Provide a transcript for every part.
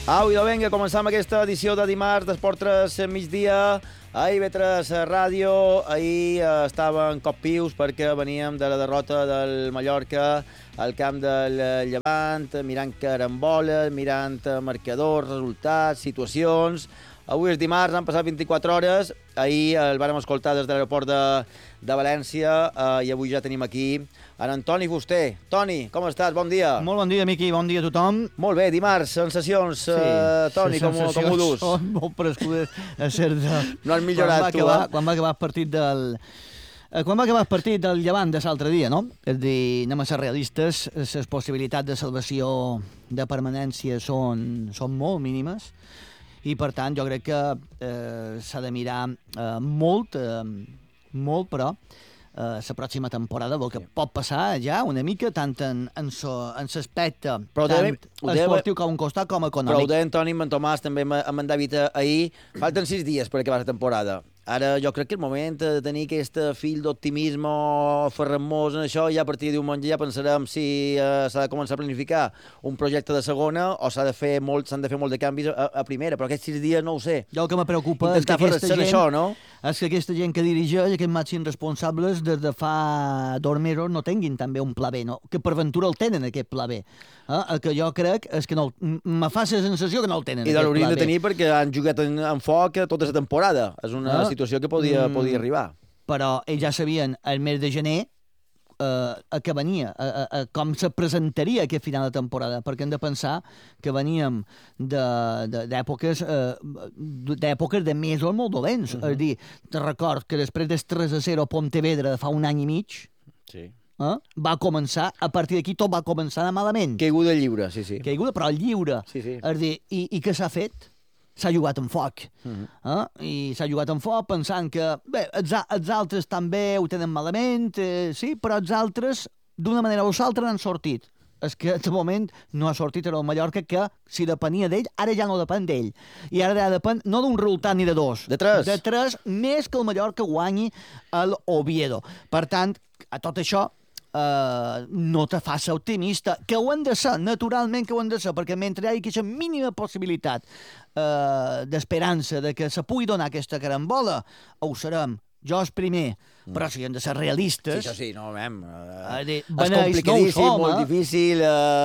Au, idò, vinga, començam aquesta edició de dimarts d'Esport 3 migdia a IB3 Ràdio. Ahir estàvem cop-pius perquè veníem de la derrota del Mallorca al camp del Llevant, mirant caramboles, mirant marcadors, resultats, situacions. Avui és dimarts, han passat 24 hores. Ahir el vàrem escoltar des de l'aeroport de València i avui ja tenim aquí en Antoni Fuster. Toni, com estàs? Bon dia. Molt bon dia, Miqui. Bon dia a tothom. Molt bé, dimarts, sensacions. Toni, com ho dus? Són molt prescudes a ser de... No has millorat tu, Quan va acabar el partit del... Quan va acabar el partit del Llevant de l'altre dia, no? És a dir, anem a ser realistes, les possibilitats de salvació de permanència són molt mínimes i, per tant, jo crec que s'ha de mirar molt, però la pròxima temporada, el que pot passar ja una mica tant en l'aspecte tant esportiu com un costat com econòmic. Però ho deia en Toni, en Tomàs, també amb en David ahir, falten 6 dies per acabar la temporada. Ara jo crec que és el moment de tenir aquest fill d'optimisme ferramós en això, i a partir de diumenge ja pensarem si s'ha de començar a planificar un projecte de segona o s'han de fer molt de canvis a primera, però aquests 6 dies no ho sé. Jo el que me preocupa és que aquesta gent que dirigeix, aquests màxims responsables, des de fa 2 mesos no tinguin també un pla B, no? Que per ventura el tenen, aquest pla B. El que jo crec és que no, me fa la sensació que no el tenen. I l'haurien de tenir perquè han jugat en foc tota la temporada. És una situació que podia arribar. Però ells ja sabien el mes de gener a què venia, a com se presentaria aquest final de temporada, perquè hem de pensar que veníem d'èpoques de mesos molt dolents. És a dir, te record que després del 3-0 a Pontevedra de fa un any i mig, va començar, a partir d'aquí tot va començar de malament. Caiguda lliure, sí. Caiguda, però lliure. Sí. És a dir, i què s'ha fet? S'ha jugat amb foc. I s'ha jugat amb foc pensant que, bé, els altres també ho tenen malament, sí, però els altres, d'una manera o l'altra, n'han sortit. És que, de moment, no ha sortit el Mallorca, que, si depenia d'ell, ara ja no depèn d'ell. I ara ja depèn, no d'un resultat ni de 2. De 3. De 3, més que el Mallorca guanyi l'Oviedo. Per tant, a tot això, no te faci optimista, que ho han de ser, naturalment que ho han de ser, perquè mentre hi hagi aquesta mínima possibilitat d'esperança de que se pugui donar aquesta carambola, ho serem. Jo és primer, però si hem de ser realistes... Sí, això sí, no, és complicadíssim, molt difícil...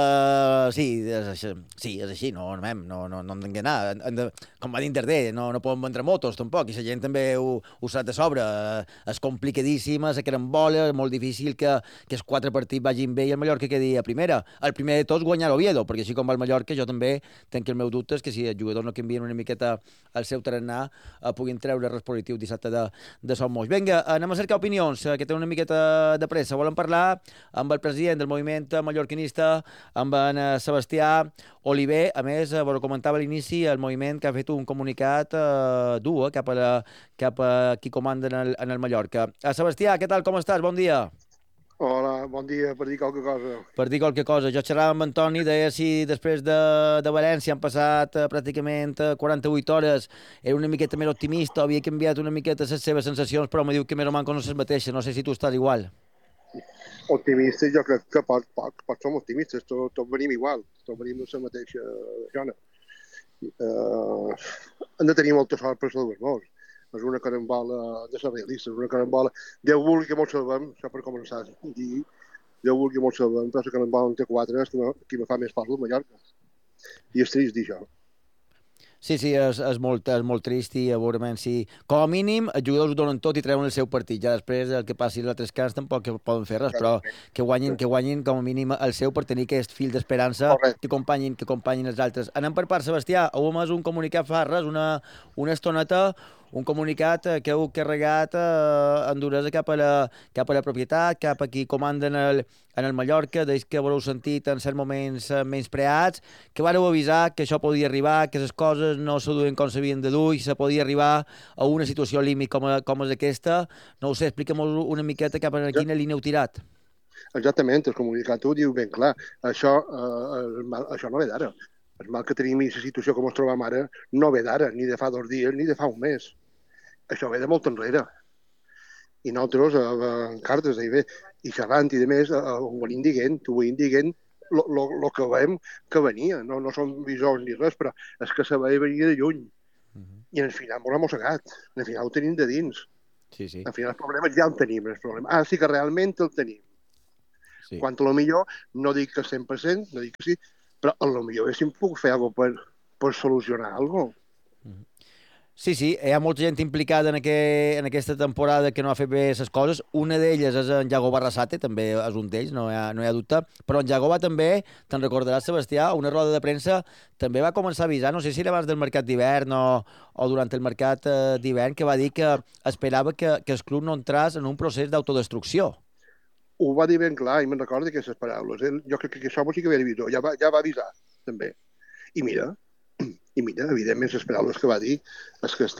Sí, és així, no hem d'enganar. Com va dir Interder, no poden vendre motos, tampoc, i la gent també ho sap de sobre. És complicadíssima, la carambola, és molt difícil que els 4 partits vagin bé i el Mallorca quedi a primera. El primer de tots guanyar l'Oviedo, perquè així com va el Mallorca, jo també tenc els meus dubtes que si els jugadors no canvien una miqueta el seu tarannà, puguin treure res positiu dissabte de Som Moix. Vinga, anem a cercar opinions, que té una miqueta de pressa. Volem parlar amb el president del moviment mallorquinista, amb en Sebastià Oliver. A més, ho comentava a l'inici, el moviment que ha fet un comunicat dur cap a qui comanda en el Mallorca. Sebastià, què tal, com estàs? Bon dia. Hola, bon dia, per dir qualque cosa. Per dir qualque cosa. Jo xerrava amb Antoni, deia si després de València han passat pràcticament 48 hores, era una miqueta més optimista, havia canviat una miqueta les seves sensacions, però me diu que més o menys no les mateixes. No sé si tu estàs igual. Optimistes, jo crec que poc som optimistes, tots venim igual, tots venim de la mateixa zona. Hem de tenir molta sort per salvar molts. És una carambola de ser realistes, és una carambola... Déu vulgui que molt salvem, això per començar. Déu vulgui que molt salvem, però la carambola en té 4, és qui me fa més fort el Mallorca. I és trist dir això. Sí, és molt trist i segurament sí. Com a mínim, els jugadors ho donen tot i treuen el seu partit. Ja després, el que passi als altres camps tampoc poden fer res, però que guanyin com a mínim el seu per tenir aquest fil d'esperança que acompanyin els altres. Anem per part, Sebastià. Heu emès un comunicat fa res, una estoneta, un comunicat que heu carregat en duresa cap a la propietat, cap a qui comanda en el Mallorca, des que voleu sentit en certs moments menyspreats, que vareu avisar que això podia arribar, que les coses no se duen com s'havien de dur i se podia arribar a una situació límit com és aquesta. No ho sé, explica'm una miqueta cap a quina línia heu tirat. Exactament, el comunicat ho diu ben clar. Això no ve d'ara. El mal que tenim i la situació com ens trobem ara no ve d'ara, ni de fa 2 dies, ni de fa un mes. Això ve de molt enrere. I nosaltres, en cartes, i xerrant i de més, ho venim dient lo que veiem que venia. No són visors ni res, però és que se veia venir de lluny. I al final m'ho hem mossegat. Al final ho tenim de dins. Sí, sí. Al final els problemes ja el tenim, els problemes. Sí que realment el tenim. Sí. Quant a lo millor, no dic que 100%, no dic que sí, però a lo millor haguéssim pogut fer alguna cosa per solucionar alguna cosa. Sí, sí, hi ha molta gent implicada en aquesta temporada que no ha fet bé les coses. Una d'elles és en Yago Barrasate, també és un d'ells, no hi ha dubte. Però en Yagoba també, te'n recordaràs, Sebastià, a una roda de premsa també va començar a avisar, no sé si era abans del mercat d'hivern o durant el mercat d'hivern, que va dir que esperava que el club no entrés en un procés d'autodestrucció. Ho va dir ben clar i me'n recordo aquestes paraules. Jo crec que això sí que havia vist, ja va avisar, també. I mira, evidentment, les paraules que va dir és que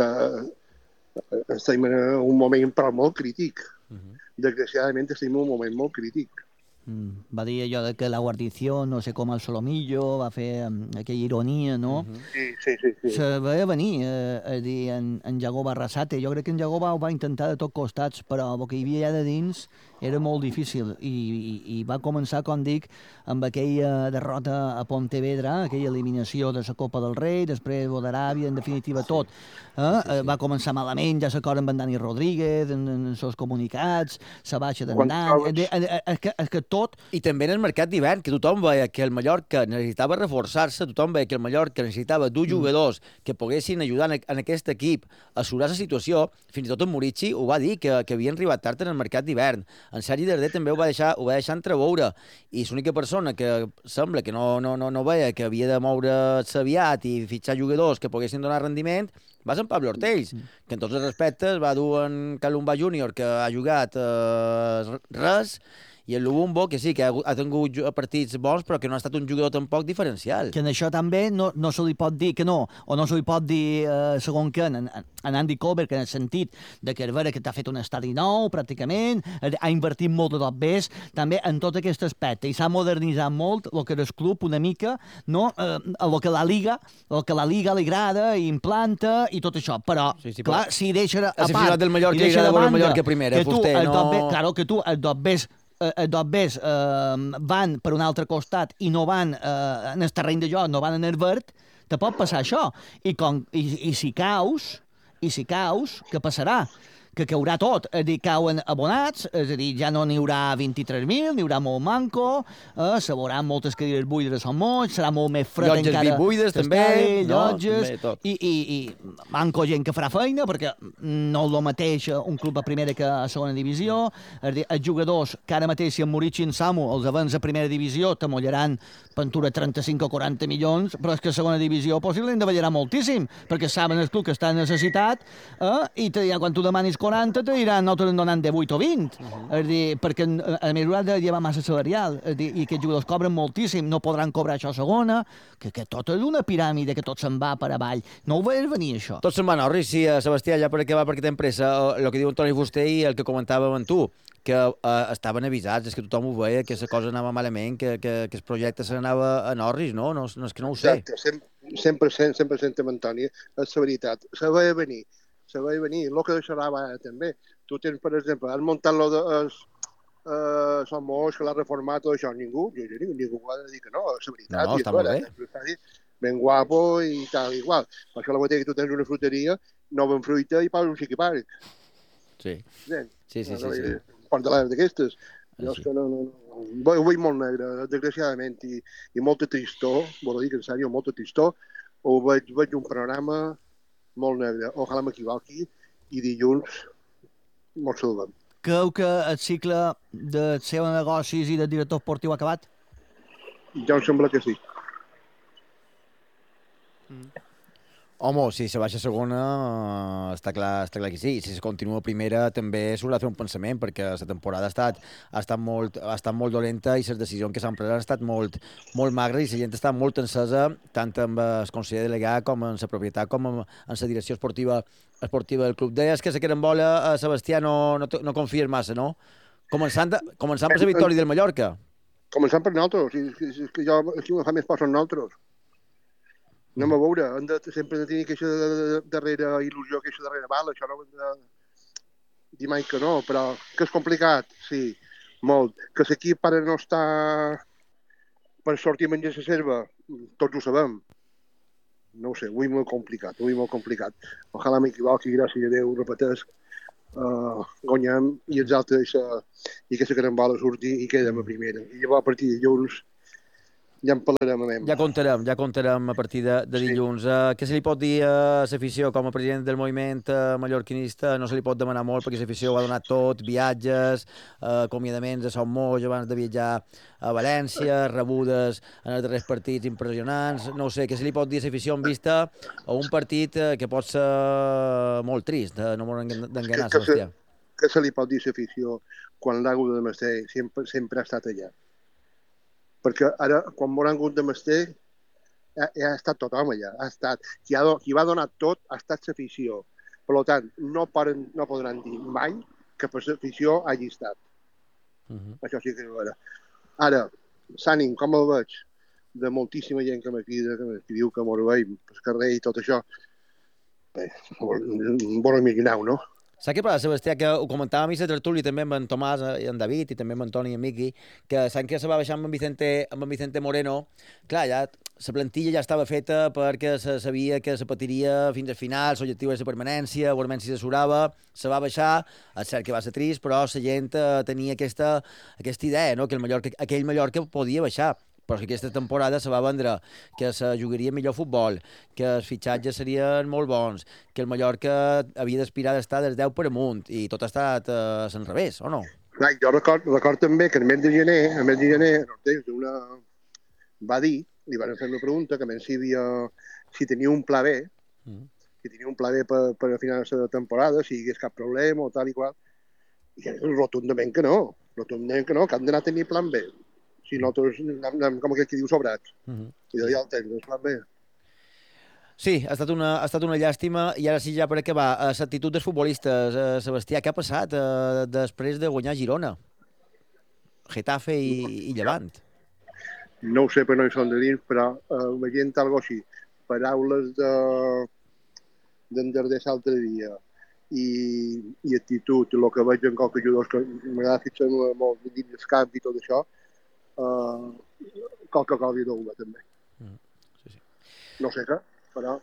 estem en un moment però molt crític. Desgraciadament estem en un moment molt crític. Va dir allò de que la guarnició no sé com el solomillo, va fer aquella ironia, no? Sí. Se veia venir, a dir, en Yagoba Arrasate. Jo crec que en Yagoba ho va intentar de tots costats, però el que hi havia allà de dins era molt difícil i va començar, com dic, amb aquella derrota a Pontevedra, aquella eliminació de la Copa del Rei, després Bodaràbia, en definitiva tot. Sí. Va començar malament, ja s'acord amb en Dani Rodríguez, en els seus comunicats, la baixa d'en Dani, és que tot... I també en el mercat d'hivern, que tothom veia que el Mallorca necessitava reforçar-se, tothom veia que el Mallorca necessitava dur jugadors que poguessin ajudar en aquest equip a assurar la situació. Fins i tot en Murici ho va dir, que havien arribat tard en el mercat d'hivern. En Sergi Darder també ho va deixar entreveure, i l'única persona que sembla que no veia que havia de moure's aviat i fitxar jugadors que poguessin donar rendiment va ser en Pablo Ortells, que en tots els respectes va dur en Calumba Júnior, que ha jugat res, i el Lubumbo, que sí, que ha tingut partits bons, però que no ha estat un jugador tampoc diferencial. Que en això també no se li pot dir que no, o no se li pot dir, segons què, en Andy Colbert, en el sentit de que que t'ha fet un estadi nou, pràcticament, ha invertit molt de tot més, també en tot aquest aspecte, i s'ha modernitzat molt el que és el club una mica, no? El que la Liga li agrada, i implanta, i tot això, però, clar, si deixa a part... És aficionat del Mallorca, li agrada veure el Mallorca primera, Fuster, no... Claro, que tu et dobbers van per un altre costat i no van en el terreny de joc, no van en el verd, te pot passar això. I si caus, què passarà? Que caurà tot, és a dir, cauen abonats, és a dir, ja no n'hi haurà 23.000, n'hi haurà molt manco, se veuran moltes cadires buides a Sant Moix, serà molt més fred llotges encara. Llotges buides, també, llotges, no? I manco gent que farà feina, perquè no és el mateix un club a primera que a segona divisió, és a dir, els jugadors que ara mateix, si en Murici i en Samu, els avents a primera divisió, t'amollaran pintura 35 o 40 milions, però és que a segona divisió possiblement davallarà moltíssim, perquè saben el club que està en necessitat, i quan tu demanis 40 te diran no t'han donat de 8 o 20. És dir, perquè a més haurà de llevar massa salarial, i aquests jugadors cobren moltíssim, no podran cobrar això a segona, que tot és una piràmide, que tot se'n va per avall. No ho veies venir, això. Tot se'n va a Norris, sí, Sebastià, ja per acabar, perquè t'hem pressa, el que diu en Toni Fuster i el que comentàvem amb tu, que estaven avisats, és que tothom ho veia, que la cosa anava malament, que el projecte se n'anava a Norris, no? No és que no ho sé. Exacte, 100% amb Antoni, és la veritat. Se veia venir, el que deixarà també. Tu tens, per exemple, has muntat lo de Sant Moix, que l'ha reformat, tot això, ningú ha de dir que no, és la veritat. No, està molt bé. Ben guapo i tal, igual. Per això la veritat que tu tens una fruteria, nova en fruita i poses un xiquiparc. Sí. Sí. Port de l'aire d'aquestes. Jo és que no. Ho veig molt negre, desgraciadament, i molta tristor, vol dir que en sèrio, molta tristor. Veig un panorama molt negre. Ojalà m'equivoqui i dilluns molt saludem. Creu que el cicle de seu negocis i de director esportiu ha acabat? Ja em sembla que sí. Home, si se baixa a segona, està clar que sí. Si se continua a primera, també s'haurà de fer un pensament, perquè la temporada ha estat molt dolenta i les decisions que s'han pres han estat molt magres i la gent està molt encesa, tant amb el conseller delegat com en la propietat, com en la direcció esportiva del club. Deies que la carambola, Sebastià, no confies massa, no? Començant per la victòria del Mallorca. Començant per nosaltres. És que jo aquí me fa més por són nosaltres. Anem a veure, sempre hem de tenir aquesta darrera il·lusió, aquesta darrera bala, això no ho hem de dir mai que no, però que és complicat, sí, molt. Que l'equip ara no està per sortir a menjar la serva, tots ho sabem. No ho sé, avui molt complicat, Ojalà m'equivoqui, gràcies a Déu, repeteix, guanyem i els altres i que la carambola surti i quedem a primera. I llavors a partir de dilluns ja en parlarem amb Ja comptarem a partir de dilluns. Què se li pot dir a l'afició com a president del moviment mallorquinista? No se li pot demanar molt perquè l'afició ho ha donat tot, viatges, acomiadaments a Son Moix abans de viatjar a València, rebudes en els darrers partits impressionants. No ho sé, què se li pot dir a l'afició en vista a un partit que pot ser molt trist, no m'ho d'enganar, Sebastià. Què se li pot dir a l'afició quan l'Agu de Masté sempre ha estat allà? Perquè ara, quan m'hauran hagut de Masté, ha estat tothom allà. Ha estat. Qui va donar tot ha estat l'afició. Per tant, no podran dir mai que per l'afició hagi estat. Això sí que és vera. Ara, s'ànim, com el veig, de moltíssima gent que m'acrida, que m'escriu, que m'ho veiem pel carrer i tot això, bé, vos imagineu, no? Saps què passa, Sebastià? Que ho comentàvem a la tertúlia també amb en Tomàs i en David i també amb en Toni i en Miqui, que saps que se va baixar amb en Vicente Moreno. Clar, ja la plantilla ja estava feta perquè se sabia que se patiria fins al final, l'objectiu era la permanència, veurem si s'assurava, se va baixar, és cert que va ser trist, però la gent tenia aquesta idea, no? Que aquell Mallorca podia baixar. Però que aquesta temporada se va vendre que se jugaria millor futbol, que els fitxatges serien molt bons, que el Mallorca havia d'aspirar d'estar des 10 per amunt, i tot ha estat a l'enrevés, o no? Clar, jo record també que el mes de gener, va dir, li van fer una pregunta, que si tenia un pla B, per a final de la temporada, si hi hagués cap problema o tal i qual, i rotundament que no, que han d'anar a tenir plan B. Si nosaltres anem com aquell que diu sobrats. I d'allà el tens, doncs plan B. Sí, ha estat una llàstima, i ara sí, ja per acabar, l'actitud dels futbolistes. Sebastià, què ha passat després de guanyar Girona? Getafe i Llevant. No ho sé, però no hi són de dins, però veient alguna cosa així, paraules d'en Darder l'altre dia i actitud, el que veig en qualque jugadors que m'agrada fixar molt dins del camp i tot això, qualque cosa hi deu també. Sí. No sé què, però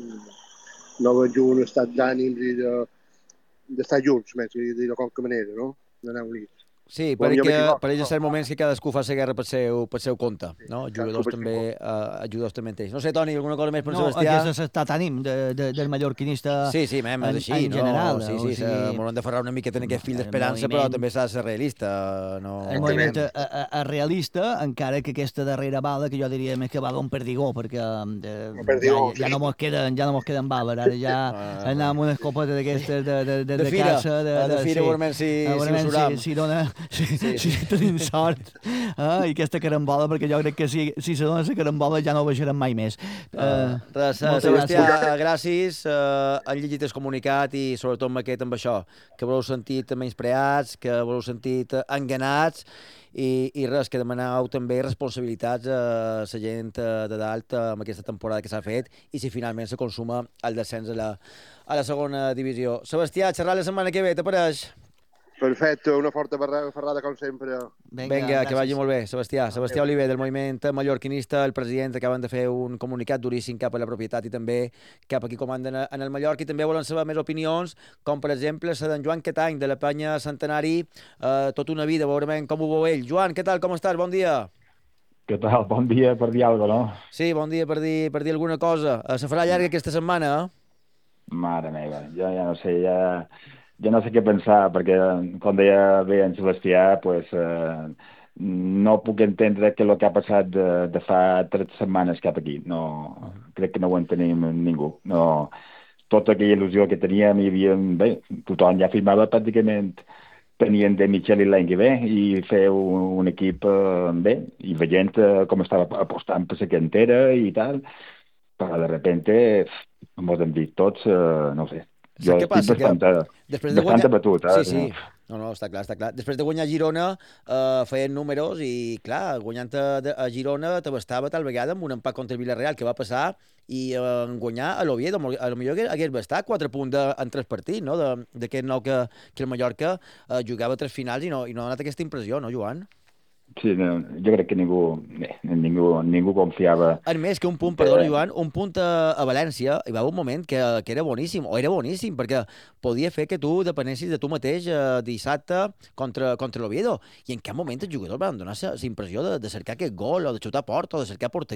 no veig un estat d'ànims i d'estar junts, més, i de qualque manera, no? D'anar units. Sí, perquè pareix en certs moments que cadascú fa la guerra pel seu compte, no? Jugadors també en teix. No sé, Toni, alguna cosa més per Sebastià? No, és l'estat ànim del mallorquinista sí, és així, en general. Sí, m'hauran d'aferrar una miqueta en aquest fill d'esperança, però també s'ha de ser realista. El moviment és realista, encara que aquesta darrera bala, que jo diria més que bala un perdigó, perquè ja no mos queden bales, ara ja anem amb unes copetes d'aquestes de casa. De fira, veurem si ho suram. Si tenim sort, i aquesta carambola, perquè jo crec que si se dona la carambola ja no ho baixarem mai més. Sebastià, gràcies. Han llegit el comunicat i sobretot amb això, que voleu sentit menyspreats, que voleu sentit enganats, i res, que demaneu també responsabilitats a la gent de dalt amb aquesta temporada que s'ha fet i si finalment se consuma el descens a la segona divisió. Sebastià, xerrar la setmana que ve, t'apareix? Perfecte, una forta ferrada com sempre. Vinga, que vagi molt bé, Sebastià. Sebastià Oliver, del moviment mallorquinista, el president, acaben de fer un comunicat duríssim cap a la propietat i també cap a qui comanden en el Mallorca, i també volen saber més opinions, com per exemple la d'en Joan Quetany, de la penya Centenari, tota una vida, veurem com ho veu ell. Joan, què tal, com estàs? Bon dia. Què tal? Bon dia per dir alguna cosa, no? Sí, bon dia per dir alguna cosa. Se farà llarga aquesta setmana, eh? Mare meva, jo ja no sé, ja no sé què pensar, perquè, com deia bé en Sebastià, pues, no puc entendre que el que ha passat de fa 3 setmanes cap aquí. No, crec que no ho entenem ningú. No, tota aquella il·lusió que teníem, bé, tothom ja firmava pràcticament tenien de Michel i l'any que ve i fer un equip bé, i veient com estava apostant per la cantera i tal, però de repente ens hem dit tots, no sé. Jo estic bastant abatut. Sí. No, està clar. Després de guanyar a Girona, feien números i, clar, guanyant a Girona t'abastava tal vegada amb un empat contra el Villarreal que va passar i guanyar a l'Oviedo. A lo millor hagués bastat 4 punts en 3 partits, no? D'aquest nou que el Mallorca jugava 3 finals i no ha donat aquesta impressió, no, Joan? Sí, no, jo crec que ningú confiava. A més, que un punt, perdona, Joan, un punt a València, hi va haver un moment que era boníssim, o era boníssim, perquè podia fer que tu depenessis de tu mateix dissabte contra l'Oviedo, i en cap moment els jugadors van donar la impressió de cercar aquest gol, o de xutar a porta, o de cercar porteria.